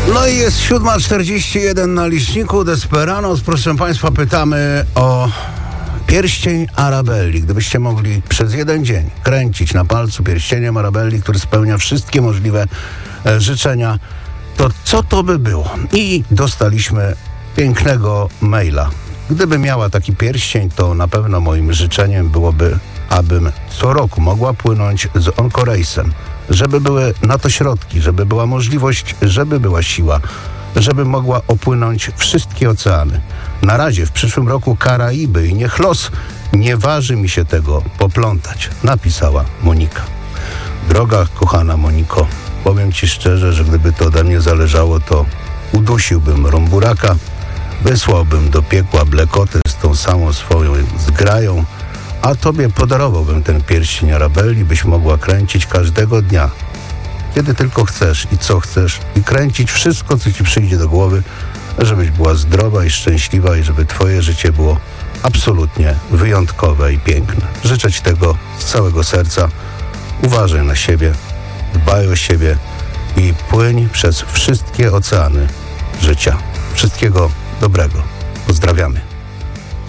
No i jest 7:41 na liczniku Desperados. Proszę Państwa, pytamy o pierścień Arabelli. Gdybyście mogli przez jeden dzień kręcić na palcu pierścieniem Arabelli, który spełnia wszystkie możliwe życzenia, to co to by było? I dostaliśmy pięknego maila. Gdybym miała taki pierścień, to na pewno moim życzeniem byłoby, abym co roku mogła płynąć z Oncorejsem, żeby były na to środki, żeby była możliwość, żeby była siła, żeby mogła opłynąć wszystkie oceany. Na razie w przyszłym roku Karaiby i niech los nie waży mi się tego poplątać, napisała Monika. Droga, kochana Moniko, powiem Ci szczerze, że gdyby to ode mnie zależało, to udusiłbym Rumburaka, wysłałbym do piekła Blekotę z tą samą swoją zgrają, a Tobie podarowałbym ten pierścień Arabelli, byś mogła kręcić każdego dnia, kiedy tylko chcesz i co chcesz, i kręcić wszystko, co Ci przyjdzie do głowy, żebyś była zdrowa i szczęśliwa i żeby Twoje życie było absolutnie wyjątkowe i piękne. Życzę Ci tego z całego serca. Uważaj na siebie, dbaj o siebie i płyń przez wszystkie oceany życia. Wszystkiego dobrego. Pozdrawiamy.